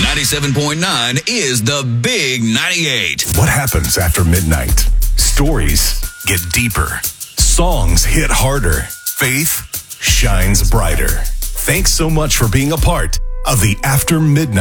97.9 is the Big 98. What happens after midnight? Stories get deeper. Songs hit harder. Faith shines brighter. Thanks so much for being a part of the After Midnight